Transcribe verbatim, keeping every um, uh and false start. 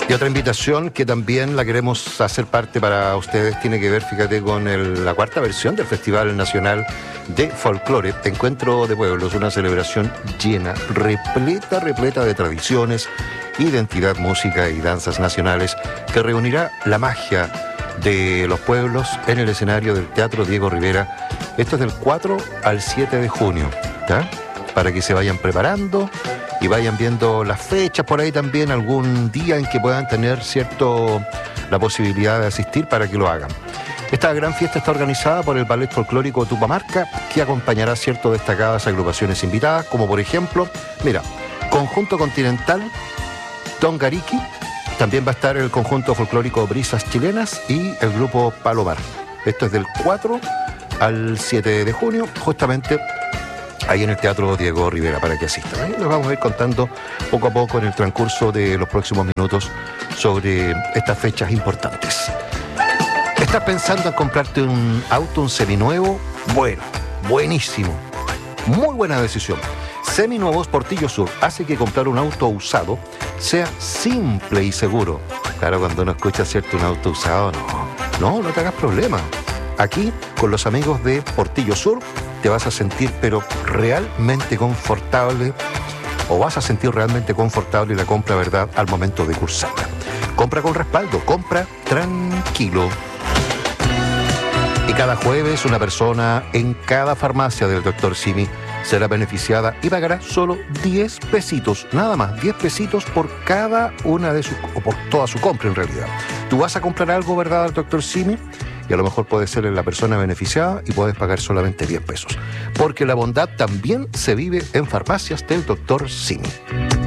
Y otra invitación que también la queremos hacer parte para ustedes tiene que ver, fíjate, con el, la cuarta versión del Festival Nacional de Folclore, Encuentro de Pueblos, una celebración llena, repleta, repleta de tradiciones, identidad, música y danzas nacionales que reunirá la magia de los pueblos en el escenario del Teatro Diego Rivera. Esto es del cuatro al siete de junio, ¿tá? Para que se vayan preparando y vayan viendo las fechas por ahí también, algún día en que puedan tener cierto la posibilidad de asistir para que lo hagan. Esta gran fiesta está organizada por el Ballet Folclórico Tupamarca, que acompañará cierto destacadas agrupaciones invitadas, como por ejemplo, mira, Conjunto Continental, Tongariki, también va a estar el Conjunto Folclórico Brisas Chilenas y el grupo Palomar. Esto es del cuatro al siete de junio, justamente ahí en el Teatro Diego Rivera, para que asistan. Ahí les vamos a ir contando poco a poco en el transcurso de los próximos minutos sobre estas fechas importantes. ¿Estás pensando en comprarte un auto, un seminuevo? Bueno, buenísimo. Muy buena decisión. Seminuevos Portillo Sur hace que comprar un auto usado sea simple y seguro. Claro, cuando uno escucha, ¿cierto?, un auto usado, no, no, no te hagas problema. Aquí, con los amigos de Portillo Sur, te vas a sentir pero realmente confortable, o vas a sentir realmente confortable la compra, ¿verdad?, al momento de cursarla. Compra con respaldo, compra tranquilo. Y cada jueves una persona en cada farmacia del doctor Simi será beneficiada y pagará solo diez pesitos, nada más, diez pesitos por cada una de sus, o por toda su compra en realidad. Tú vas a comprar algo, ¿verdad?, al doctor Simi, y a lo mejor puede ser la persona beneficiada y puedes pagar solamente diez pesos. Porque la bondad también se vive en farmacias del doctor Simi.